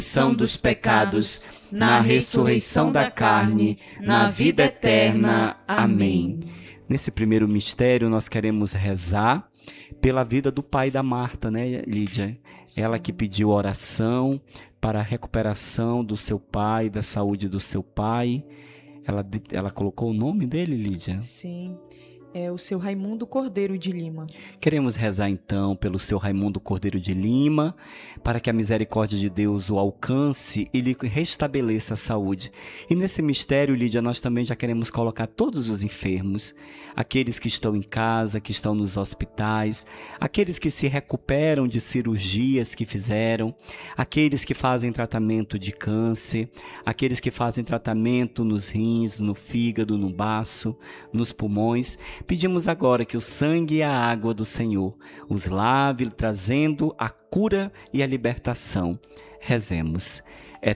são dos pecados, na ressurreição da carne, na vida eterna. Amém. Nesse primeiro mistério, nós queremos rezar pela vida do pai da Marta, né, Lídia? Sim. Ela que pediu oração para a recuperação do seu pai, da saúde do seu pai. Ela colocou o nome dele, Lídia? Sim. É o seu Raimundo Cordeiro de Lima. Queremos rezar então pelo seu Raimundo Cordeiro de Lima, para que a misericórdia de Deus o alcance e lhe restabeleça a saúde. E nesse mistério, Lídia, nós também já queremos colocar todos os enfermos, aqueles que estão em casa, que estão nos hospitais, aqueles que se recuperam de cirurgias que fizeram, aqueles que fazem tratamento de câncer, aqueles que fazem tratamento nos rins, no fígado, no baço, nos pulmões. Pedimos agora que o sangue e a água do Senhor os lave, trazendo a cura e a libertação. Rezemos.